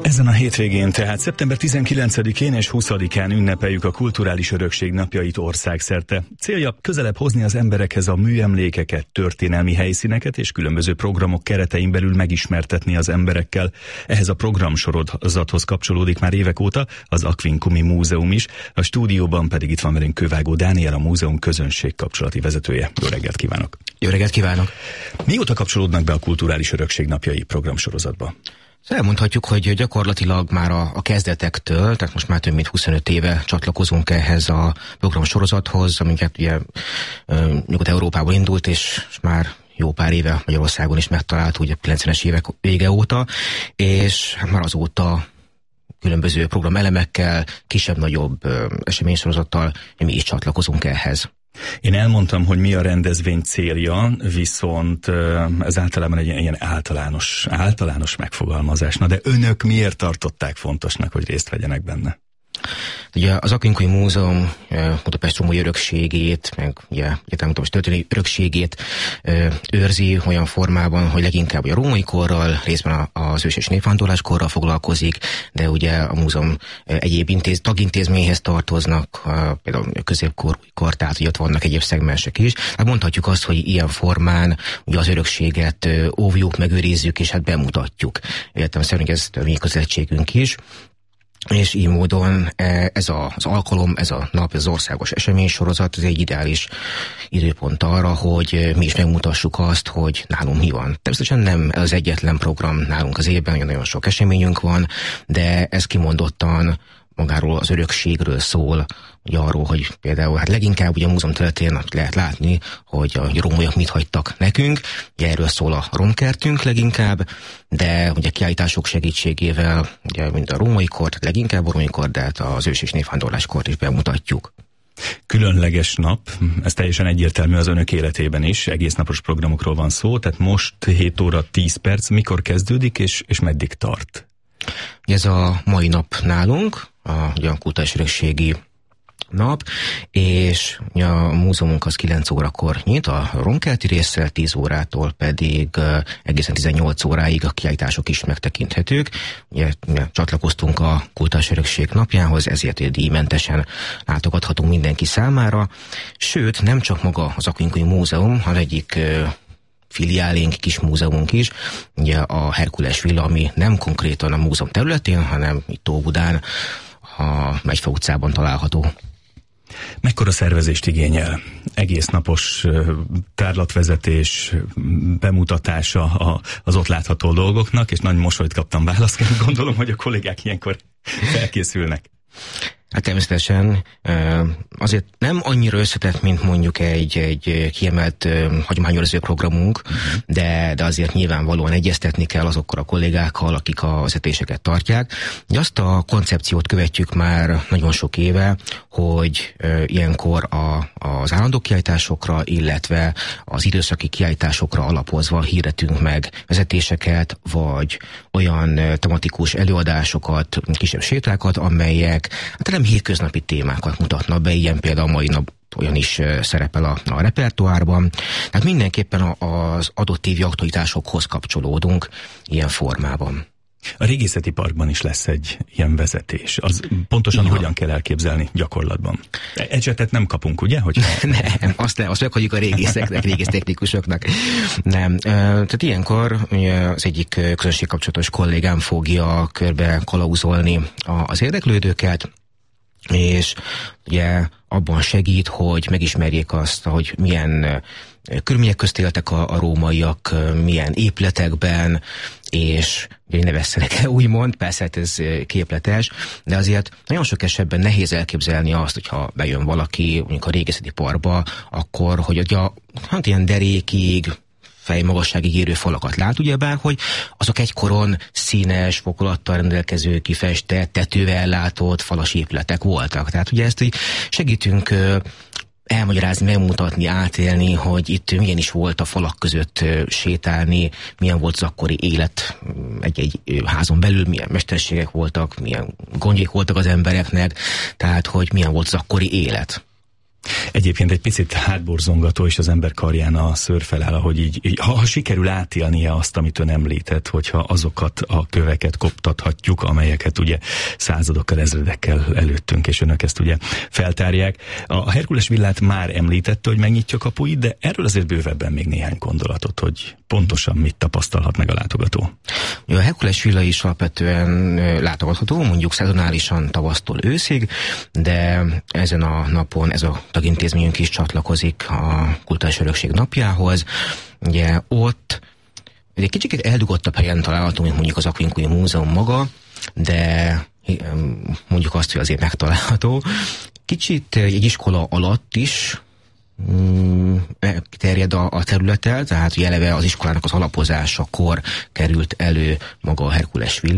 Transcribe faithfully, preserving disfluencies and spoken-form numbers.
Ezen a hétvégén, tehát szeptember tizenkilencedikén és huszadikán ünnepeljük a kulturális örökség napjait országszerte. Célja közelebb hozni az emberekhez a műemlékeket, történelmi helyszíneket és különböző programok keretein belül megismertetni az emberekkel. Ehhez a programsorozathoz kapcsolódik már évek óta az Aquincumi Múzeum is, a stúdióban pedig itt van velünk Kővágó Dániel, a múzeum közönségkapcsolati vezetője. Jó reggelt kívánok! Jó reggelt kívánok! Mióta kapcsolódnak be a kulturális örökség napjai programsorozatba? Elmondhatjuk, hogy gyakorlatilag már a, a kezdetektől, tehát most már több mint huszonöt éve csatlakozunk ehhez a programsorozathoz, amiket ugye Nyugat-Európában indult, és már jó pár éve Magyarországon is megtalált, ugye a kilencvenes évek vége óta, és már azóta különböző programelemekkel, kisebb-nagyobb eseménysorozattal mi is csatlakozunk ehhez. Én elmondtam, hogy mi a rendezvény célja, viszont ez általában egy ilyen általános, általános megfogalmazás. Na de önök miért tartották fontosnak, hogy részt vegyenek benne? Ugye az Aquincumi Múzeum Budapest római örökségét, meg ugye egyetemben történelmi örökségét őrzi olyan formában, hogy leginkább a római korral, részben az ős- és népvándorlás korral foglalkozik, de ugye a múzeum egyéb intéz, tagintézményhez tartoznak, például a középkor, kor, tehát ugye ott vannak egyéb szegmensek is. Hát mondhatjuk azt, hogy ilyen formán ugye az örökséget óvjuk, megőrizzük, és hát bemutatjuk. Egyetemben szerint ez a mi közelségünk is. És így módon ez a, az alkalom, ez a nap, ez az országos eseménysorozat, ez egy ideális időpont arra, hogy mi is megmutassuk azt, hogy nálunk mi van. Természetesen nem az egyetlen program nálunk az évben, nagyon sok eseményünk van, de ez kimondottan magáról az örökségről szól, ugye arról, hogy például hát leginkább ugye a múzeum területén lehet látni, hogy a rómaiak mit hagytak nekünk, ugye erről szól a romkertünk leginkább, de ugye kiállítások segítségével, ugye mind a római kort, leginkább a római kort, de hát az ős- és népvándorlás kort is bemutatjuk. Különleges nap, ez teljesen egyértelmű az önök életében is, egész napos programokról van szó, tehát most hét óra tíz perc, mikor kezdődik és, és meddig tart? Ez a mai nap nálunk, a, ugye a kulturális örökségi nap, és a múzeumunk az kilenc órakor nyit, a romkerti résszel, tíz órától pedig egészen tizennyolc óráig a kiállítások is megtekinthetők. Ugye, ugye csatlakoztunk a kulturális örökség napjához, ezért díjmentesen látogathatunk mindenki számára, sőt, nem csak maga az Aquincumi Múzeum, hanem egyik filiálénk, kis múzeumunk is, ugye a Herkules Villa, ami nem konkrétan a múzeum területén, hanem itt Óbudán, a Megyfa utcában található. Mekkora szervezést igényel? Egész napos tárlatvezetés, bemutatása az ott látható dolgoknak, és nagy mosolyt kaptam válaszként. Gondolom, hogy a kollégák ilyenkor felkészülnek. Hát természetesen azért nem annyira összetett, mint mondjuk egy, egy kiemelt hagyományőrző programunk, uh-huh. de, de azért nyilvánvalóan egyeztetni kell azokkal a kollégákkal, akik a vezetéseket tartják. Azt a koncepciót követjük már nagyon sok éve, hogy ilyenkor a, az állandó kiállításokra, illetve az időszaki kiállításokra alapozva hirdetünk meg vezetéseket, vagy olyan tematikus előadásokat, kisebb sétákat, amelyek hát nem hétköznapi témákat mutatnak be, ilyen például a mai nap olyan is szerepel a, a repertoárban. Tehát mindenképpen az adott évi aktualitásokhoz kapcsolódunk ilyen formában. A Régészeti Parkban is lesz egy ilyen vezetés. Az pontosan ja. hogyan kell elképzelni gyakorlatban? Ecsetet nem kapunk, ugye? Hogy... nem, azt nem, azt meghagyjuk a régészeknek, régésztechnikusoknak. Nem. Tehát ilyenkor az egyik közönségkapcsolatos kollégám fogja körbe kalauzolni az érdeklődőket, és ugye abban segít, hogy megismerjék azt, hogy milyen körülmények közt éltek a, a rómaiak, milyen épületekben, és ugye ne vesszenek el, úgymond, persze hát ez képletes, de azért nagyon sok esetben nehéz elképzelni azt, hogyha bejön valaki mondjuk a Régészeti Parkba, akkor, hogy ugye hát ilyen derékig, fejmagasságig érő falakat lát, ugyebár, hogy azok egykoron színes, fokolattal rendelkező, kifestett, tetővel ellátott falas épületek voltak. Tehát ugye ezt így segítünk elmagyarázni, megmutatni, átélni, hogy itt milyen is volt a falak között sétálni, milyen volt az akkori élet egy-egy házon belül, milyen mesterségek voltak, milyen gondjék voltak az embereknek, tehát hogy milyen volt az akkori élet. Egyébként egy picit hátborzongató, és az ember karján a szőr feláll, ahogy így, így ha, ha sikerül átélnie azt, amit ön említett, hogyha azokat a köveket koptathatjuk, amelyeket ugye századokkal, ezredekkel előttünk, és önök ezt ugye feltárják. A Herkules villát már említette, hogy megnyitja kapuit, de erről azért bővebben még néhány gondolatot, hogy pontosan mit tapasztalhat meg a látogató. A Herkules villa is alapvetően látogatható, mondjuk szezonálisan tavasztól őszig, de ezen a napon ez a tagintézményünk is csatlakozik a Kulturális Örökség napjához. Ugye ott egy kicsit eldugottabb helyen található, mint mondjuk az Aquincui Múzeum maga, de mondjuk azt, hogy azért megtalálható. Kicsit egy iskola alatt is terjed a, a területtel, tehát eleve az iskolának az alapozásakor került elő maga a Herkules villa.